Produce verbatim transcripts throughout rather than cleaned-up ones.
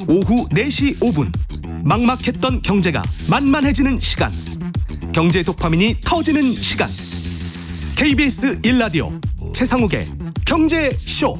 오후 네 시 오 분 막막했던 경제가 만만해지는 시간, 경제 도파민이 터지는 시간. 케이비에스 일 라디오 최상욱의 경제쇼.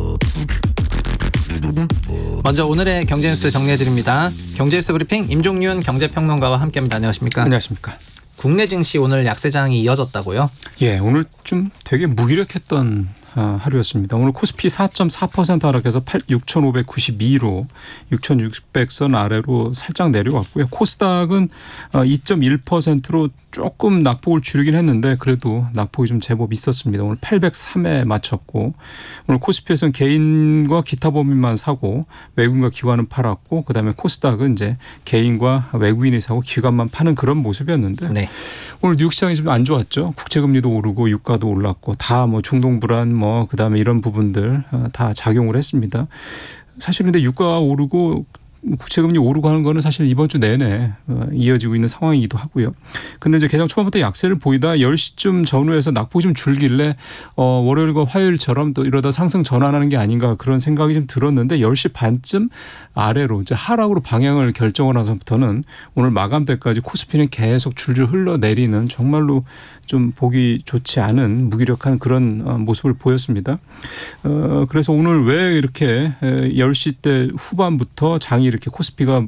먼저 오늘의 경제뉴스 정리해드립니다. 경제뉴스 브리핑 임종윤 경제평론가와 함께합니다. 안녕하십니까? 안녕하십니까? 국내 증시 오늘 약세장이 이어졌다고요? 예, 오늘 좀 되게 무기력했던 하루였습니다. 오늘 코스피 사 점 사 퍼센트 하락해서 육천오백구십이로 육천육백 선 아래로 살짝 내려왔고요. 코스닥은 이 점 일 퍼센트로 조금 낙폭을 줄이긴 했는데 그래도 낙폭이 좀 제법 있었습니다. 오늘 팔백삼에 마쳤고, 오늘 코스피에서는 개인과 기타 법인만 사고 외국인과 기관은 팔았고, 그다음에 코스닥은 이제 개인과 외국인이 사고 기관만 파는 그런 모습이었는데 네. 오늘 뉴욕 시장이 좀 안 좋았죠. 국채금리도 오르고 유가도 올랐고 다 뭐 중동 불안 뭐 그다음에 이런 부분들 다 작용을 했습니다. 사실 근데 유가가 오르고 국채금리 오르고 하는 거는 사실 이번 주 내내 이어지고 있는 상황이기도 하고요. 근데 이제 개장 초반부터 약세를 보이다 열 시쯤 전후에서 낙폭이 좀 줄길래 어 월요일과 화요일처럼 또 이러다 상승 전환하는 게 아닌가 그런 생각이 좀 들었는데 열 시 반쯤 아래로 이제 하락으로 방향을 결정을 나서부터는 오늘 마감 때까지 코스피는 계속 줄줄 흘러내리는 정말로 좀 보기 좋지 않은 무기력한 그런 모습을 보였습니다. 어 그래서 오늘 왜 이렇게 열 시 때 후반부터 장이 이렇게 코스피가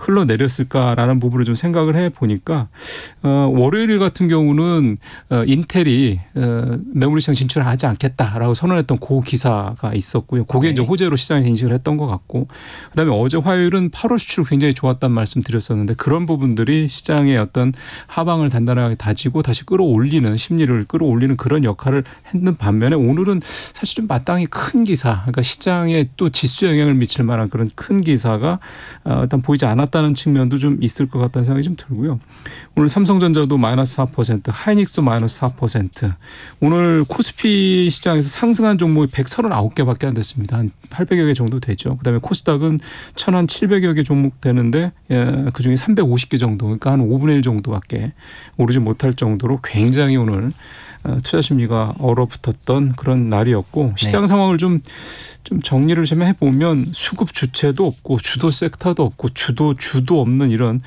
흘러내렸을까라는 부분을 좀 생각을 해보니까 어, 월요일 같은 경우는 어, 인텔이 어, 메모리 시장 진출을 하지 않겠다라고 선언했던 그 기사가 있었고요. 그게 네. 이제 호재로 시장에 인식을 했던 것 같고, 그다음에 어제 화요일은 팔월 수출 굉장히 좋았다는 말씀 드렸었는데 그런 부분들이 시장의 어떤 하방을 단단하게 다지고 다시 끌어올리는 심리를 끌어올리는 그런 역할을 했는 반면에 오늘은 사실 좀 마땅히 큰 기사, 그러니까 시장에 또 지수에 영향을 미칠 만한 그런 큰 기사가 일단 보이지 않았다는 측면도 좀 있을 것 같다는 생각이 좀 들고요. 오늘 삼성전자도 마이너스 사 퍼센트, 하이닉스도 마이너스 사 퍼센트. 오늘 코스피 시장에서 상승한 종목이 백삼십구 개밖에 안 됐습니다. 한 팔백여 개 정도 되죠. 그다음에 코스닥은 천칠백여 개 종목 되는데 그중에 삼백오십 개 정도, 그러니까 한 오분의 일 정도밖에 오르지 못할 정도로 굉장히 오늘 투자 심리가 얼어붙었던 그런 날이었고, 시장 네. 상황을 좀, 좀 정리를 좀 해보면 수급 주체도 없고 주도 섹터도 없고 주도 주도 없는 이런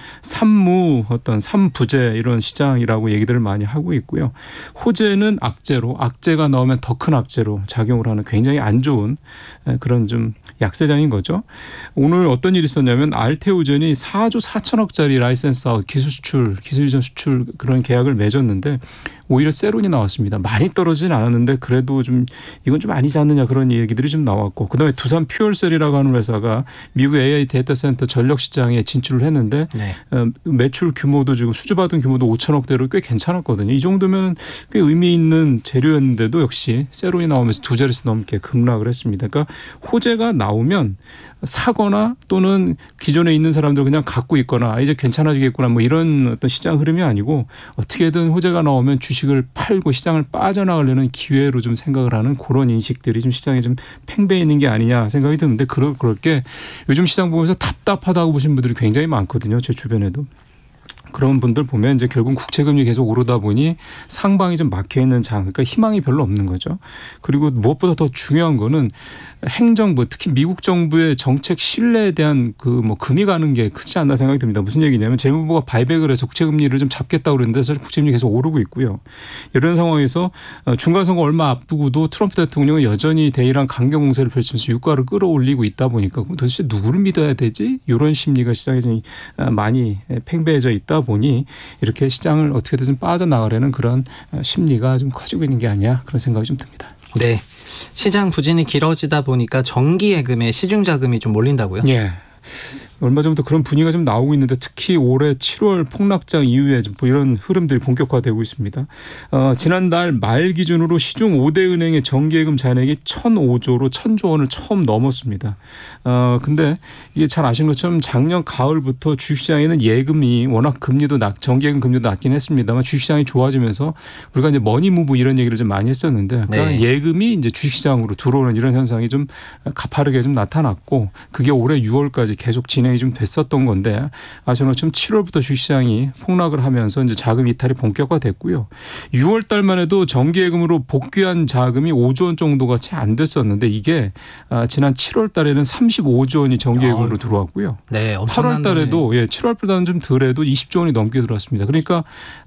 삼무 어떤 삼부재 이런 시장이라고 얘기들을 많이 하고 있고요. 호재는 악재로, 악재가 나오면 더 큰 악재로 작용을 하는 굉장히 안 좋은 그런 좀 약세장인 거죠. 오늘 어떤 일이 있었냐면 알테오젠이 사조 사천억짜리 라이센스 기술 수출, 기술 이전 수출 그런 계약을 맺었는데 오히려 세론이 나왔습니다. 많이 떨어지진 않았는데 그래도 좀 이건 좀 아니지 않느냐 그런 얘기들이 좀 나왔고, 그다음에 두산 퓨얼셀이라고 하는 회사가 미국 에이아이 데이터 센터 전력 시장에 진출을 했는데 네. 매출 규모도 지금 수주받은 규모도 오천억대로 꽤 괜찮았거든요. 이 정도면 꽤 의미 있는 재료였는데도 역시 세론이 나오면서 두 자릿수 넘게 급락을 했습니다. 그러니까 호재가 나오면 사거나 또는 기존에 있는 사람들 그냥 갖고 있거나 이제 괜찮아지겠구나 뭐 이런 어떤 시장 흐름이 아니고 어떻게든 호재가 나오면 주식을 팔고 시장을 빠져나가려는 기회로 좀 생각을 하는 그런 인식들이 좀 시장에 좀 팽배해 있는 게 아니냐 생각이 드는데, 그럴, 그럴 게 요즘 시장 보면서 답답하다고 보신 분들이 굉장히 많거든요. 제 주변에도. 그런 분들 보면 이제 결국 국채금리 계속 오르다 보니 상방이 좀 막혀 있는 장, 그러니까 희망이 별로 없는 거죠. 그리고 무엇보다 더 중요한 거는 행정부, 특히 미국 정부의 정책 신뢰에 대한 그 뭐 금이 가는 게 크지 않나 생각이 듭니다. 무슨 얘기냐면 재무부가 바이백을 해서 국채금리를 좀 잡겠다고 그랬는데 사실 국채금리 계속 오르고 있고요. 이런 상황에서 중간선거 얼마 앞두고도 트럼프 대통령은 여전히 대이란 강경 공세를 펼치면서 유가를 끌어올리고 있다 보니까 도대체 누구를 믿어야 되지? 이런 심리가 시장에 좀 많이 팽배해져 있다 보니 이렇게 시장을 어떻게든 좀 빠져나가려는 그런 심리가 좀 커지고 있는 게 아니냐 그런 생각이 좀 듭니다. 네, 시장 부진이 길어지다 보니까 정기예금에 시중자금이 좀 몰린다고요? 예. 얼마 전부터 그런 분위기가 좀 나오고 있는데 특히 올해 칠월 폭락장 이후에 좀 이런 흐름들이 본격화되고 있습니다. 어, 지난달 말 기준으로 시중 오 대 은행의 정기예금 잔액이 천오조로 천조 원을 처음 넘었습니다. 어, 근데 이게 잘 아시는 것처럼 작년 가을부터 주식시장에는 예금이 워낙 금리도 낮, 정기예금 금리도 낮긴 했습니다만 주식시장이 좋아지면서 우리가 이제 머니무브 이런 얘기를 좀 많이 했었는데 그러니까 네. 예금이 이제 주식시장으로 들어오는 이런 현상이 좀 가파르게 좀 나타났고 그게 올해 유월까지 계속 진행 진행이 좀 됐었던 건데 아시는 것처럼 칠월부터 주식시장이 폭락을 하면서 이제 자금 이탈이 본격화됐고요. 유월 달만 해도 정기예금으로 복귀한 자금이 오조 원 정도가 채 안 됐었는데 이게 지난 칠월 달에는 삼십오조 원이 정기예금으로 들어왔고요. 네, 팔월 달에도 예, 칠월보다는 좀 덜해도 이십조 원이 넘게 들어왔습니다. 그러니까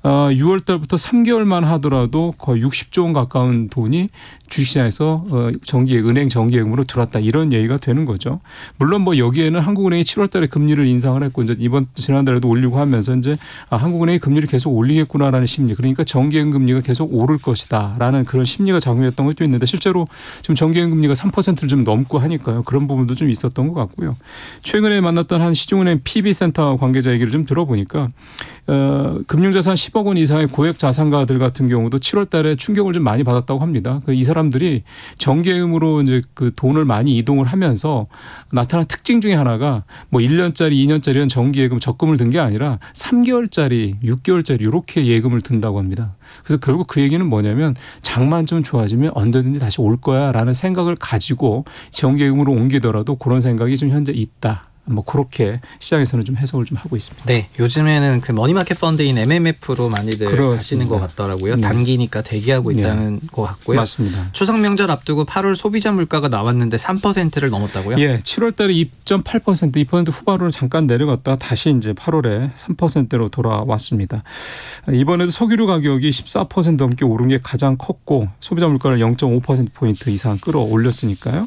유월 달부터 삼 개월만 하더라도 거의 육십조 원 가까운 돈이 주식시장에서 정기 은행 정기예금으로 들어왔다 이런 얘기가 되는 거죠. 물론 뭐 여기에는 한국은행이 칠월 달에 금리를 인상을 했고 이제 이번 지난달에도 올리고 하면서 이제 아, 한국은행이 금리를 계속 올리겠구나라는 심리, 그러니까 정기예금 금리가 계속 오를 것이다라는 그런 심리가 작용했던 것도 있는데 실제로 지금 정기예금 금리가 삼 퍼센트를 좀 넘고 하니까요. 그런 부분도 좀 있었던 것 같고요. 최근에 만났던 한 시중은행 피비센터 관계자 얘기를 좀 들어보니까 어, 금융자산 십억 원 이상의 고액 자산가들 같은 경우도 칠월 달에 충격을 좀 많이 받았다고 합니다. 이 사람들이 정기예금으로 이제 그 돈을 많이 이동을 하면서 나타난 특징 중에 하나가 뭐 일 년짜리, 이 년짜리 정기예금 적금을 든 게 아니라 삼 개월짜리, 육 개월짜리 이렇게 예금을 든다고 합니다. 그래서 결국 그 얘기는 뭐냐면 장만 좀 좋아지면 언제든지 다시 올 거야라는 생각을 가지고 정기예금으로 옮기더라도 그런 생각이 좀 현재 있다. 뭐 그렇게 시장에서는 좀 해석을 좀 하고 있습니다. 네, 요즘에는 그 머니마켓 펀드인 엠엠에프로 많이들 그렇습니다. 하시는 것 같더라고요. 네. 단기니까 대기하고 있다는 네. 것 같고요. 맞습니다. 추석 명절 앞두고 팔월 소비자 물가가 나왔는데 삼 퍼센트를 넘었다고요? 예, 칠월 달에 이 점 팔 퍼센트, 이 퍼센트 후반으로 잠깐 내려갔다가 다시 이제 팔월에 삼 퍼센트로 돌아왔습니다. 이번에도 석유류 가격이 십사 퍼센트 넘게 오른 게 가장 컸고 소비자 물가를 영 점 오 퍼센트 포인트 이상 끌어올렸으니까요.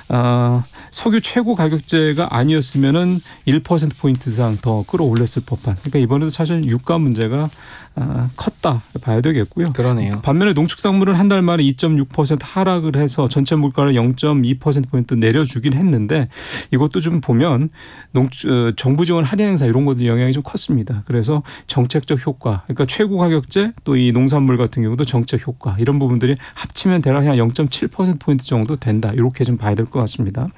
아, 석유 최고 가격제가 아니었으면은 일 퍼센트 포인트 이상 더 끌어올렸을 법한. 그러니까 이번에도 사실 유가 문제가 아, 컸다 봐야 되겠고요. 그러네요. 반면에 농축산물은 한 달 만에 이 점 육 퍼센트 하락을 해서 전체 물가를 영 점 이 퍼센트 포인트 내려주긴 했는데 이것도 좀 보면 농, 정부 지원 할인 행사 이런 것도 영향이 좀 컸습니다. 그래서 정책적 효과, 그러니까 최고 가격제 또 이 농산물 같은 경우도 정책 효과 이런 부분들이 합치면 대략 한 영 점 칠 퍼센트 포인트 정도 된다. 이렇게 좀 봐야 될 것 같습니다.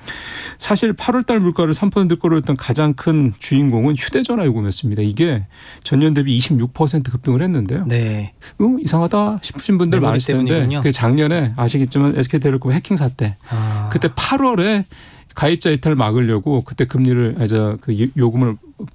사실 팔월 달 물가를 삼 퍼센트 끌어올렸던 가장 큰 주인공은 휴대전화 요금이었습니다. 이게 전년 대비 이십육 퍼센트 급등을 했는데요. 네. 어, 이상하다 싶으신 분들 메모리 많으실 텐데 때문이군요. 그 작년에 아시겠지만 에스케이텔레콤 해킹 사태. 아. 그때 팔월에 가입자 이탈을 막으려고 그때 금리를 아저 그 요금을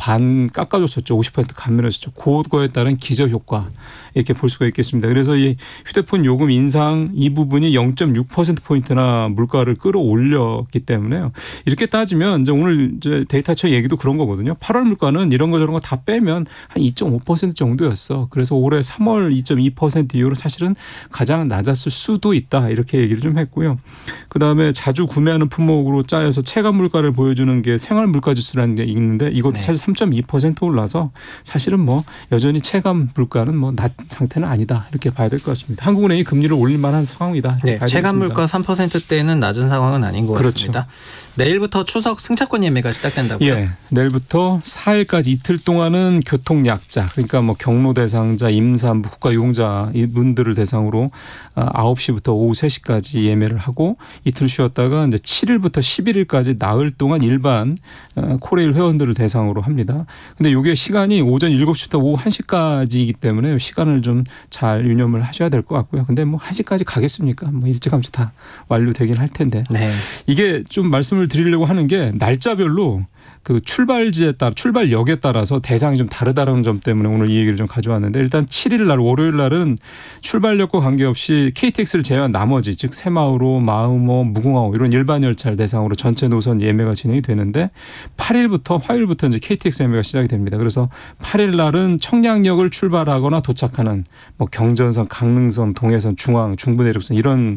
반 깎아줬었죠. 오십 퍼센트 감면했었죠. 그거에 따른 기저 효과 이렇게 볼 수가 있겠습니다. 그래서 이 휴대폰 요금 인상 이 부분이 영 점 육 퍼센트 포인트나 물가를 끌어올렸기 때문에요. 이렇게 따지면 이제 오늘 이제 데이터처 얘기도 그런 거거든요. 팔월 물가는 이런 거 저런 거 다 빼면 한 이 점 오 퍼센트 정도였어. 그래서 올해 삼월 이 점 이 퍼센트 이후로 사실은 가장 낮았을 수도 있다. 이렇게 얘기를 좀 했고요. 그다음에 자주 구매하는 품목으로 짜여서 체감 물가를 보여주는 게 생활 물가 지수라는 게 있는데 이것도 네. 사실 삼 점 이 퍼센트 올라서 사실은 뭐 여전히 체감 물가는 뭐 낮 상태는 아니다. 이렇게 봐야 될 것 같습니다. 한국은행이 금리를 올릴 만한 상황이다. 네, 체감 물가 삼 퍼센트대는 낮은 상황은 아닌 것 그렇죠. 같습니다. 내일부터 추석 승차권 예매가 시작된다고요? 예, 내일부터 사일까지 이틀 동안은 교통약자, 그러니까 뭐 경로 대상자, 임산부, 국가유공자 이분들을 대상으로 아홉 시부터 오후 세 시까지 예매를 하고 이틀 쉬었다가 이제 칠일부터 십일일까지 나흘 동안 일반 코레일 회원들을 대상으로 합니다. 근데 이게 시간이 오전 일곱 시부터 오후 한 시까지이기 때문에 시간을 좀 잘 유념을 하셔야 될 것 같고요. 근데 뭐 한 시까지 가겠습니까? 뭐 일찌감치 다 완료되긴 할 텐데. 네. 이게 좀 말씀을 드리려고 하는 게 날짜별로 그 출발지에 따라 출발역에 따라서 대상이 좀 다르다는 점 때문에 오늘 이 얘기를 좀 가져왔는데 일단 칠일 날 월요일 날은 출발역과 관계없이 케이티엑스를 제외한 나머지 즉 새마을호, 마음호, 무궁화호 이런 일반 열차를 대상으로 전체 노선 예매가 진행이 되는데 팔일부터 화요일부터 이제 케이티엑스 예매가 시작이 됩니다. 그래서 팔일 날은 청량역을 출발하거나 도착하는 뭐 경전선, 강릉선, 동해선, 중앙, 중부내륙선 이런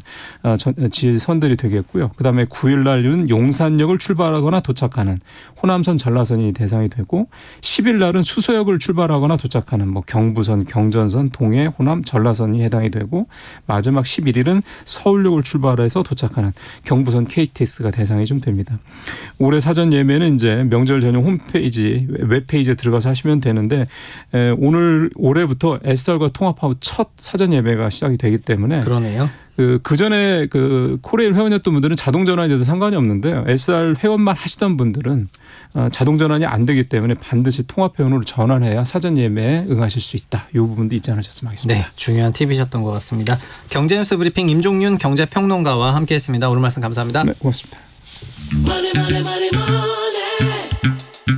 지선들이 되겠고요. 그다음에 구일 날은 용산역을 출발하거나 도착하는 호남선, 전라선이 대상이 되고 십일 날은 수서역을 출발하거나 도착하는 뭐 경부선, 경전선, 동해, 호남, 전라선이 해당이 되고 마지막 십일일은 서울역을 출발해서 도착하는 경부선 케이티엑스가 대상이 좀 됩니다. 올해 사전 예매는 이제 명절 전용 홈페이지, 웹페이지에 들어가서 하시면 되는데 오늘 올해부터 에스알과 통합하고 첫 사전 예매가 시작이 되기 때문에 그러네요. 그, 그 전에 그 코레일 회원이었던 분들은 자동 전환이 돼도 상관이 없는데요. 에스알 회원만 하시던 분들은 자동 전환이 안 되기 때문에 반드시 통합 회원으로 전환해야 사전 예매에 응하실 수 있다. 이 부분도 잊지 않으셨으면 하겠습니다. 네, 중요한 팁이셨던 것 같습니다. 경제뉴스 브리핑 임종윤 경제평론가와 함께했습니다. 오늘 말씀 감사합니다. 네, 고맙습니다.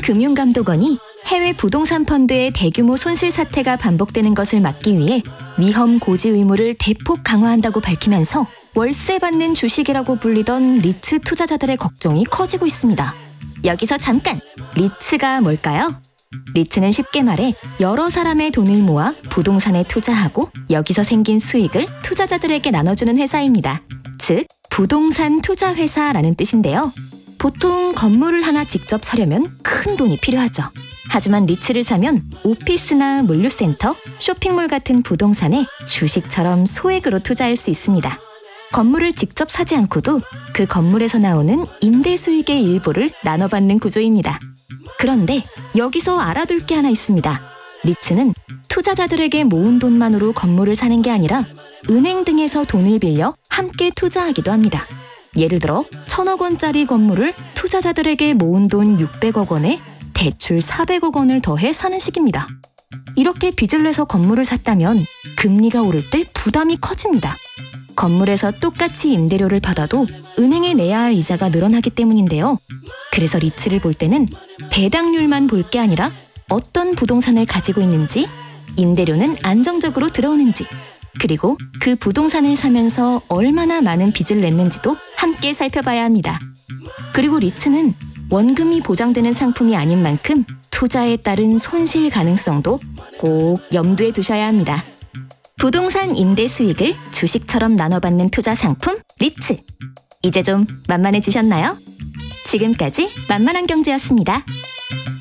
금융감독원이 해외 부동산 펀드의 대규모 손실 사태가 반복되는 것을 막기 위해 위험 고지 의무를 대폭 강화한다고 밝히면서 월세 받는 주식이라고 불리던 리츠 투자자들의 걱정이 커지고 있습니다. 여기서 잠깐! 리츠가 뭘까요? 리츠는 쉽게 말해 여러 사람의 돈을 모아 부동산에 투자하고 여기서 생긴 수익을 투자자들에게 나눠주는 회사입니다. 즉, 부동산 투자회사라는 뜻인데요. 보통 건물을 하나 직접 사려면 큰 돈이 필요하죠. 하지만 리츠를 사면 오피스나 물류센터, 쇼핑몰 같은 부동산에 주식처럼 소액으로 투자할 수 있습니다. 건물을 직접 사지 않고도 그 건물에서 나오는 임대 수익의 일부를 나눠받는 구조입니다. 그런데 여기서 알아둘 게 하나 있습니다. 리츠는 투자자들에게 모은 돈만으로 건물을 사는 게 아니라 은행 등에서 돈을 빌려 함께 투자하기도 합니다. 예를 들어 천억 원짜리 건물을 투자자들에게 모은 돈 육백억 원에 대출 사백억 원을 더해 사는 식입니다. 이렇게 빚을 내서 건물을 샀다면 금리가 오를 때 부담이 커집니다. 건물에서 똑같이 임대료를 받아도 은행에 내야 할 이자가 늘어나기 때문인데요. 그래서 리츠를 볼 때는 배당률만 볼 게 아니라 어떤 부동산을 가지고 있는지, 임대료는 안정적으로 들어오는지, 그리고 그 부동산을 사면서 얼마나 많은 빚을 냈는지도 함께 살펴봐야 합니다. 그리고 리츠는 원금이 보장되는 상품이 아닌 만큼 투자에 따른 손실 가능성도 꼭 염두에 두셔야 합니다. 부동산 임대 수익을 주식처럼 나눠받는 투자 상품 리츠. 이제 좀 만만해지셨나요? 지금까지 만만한 경제였습니다.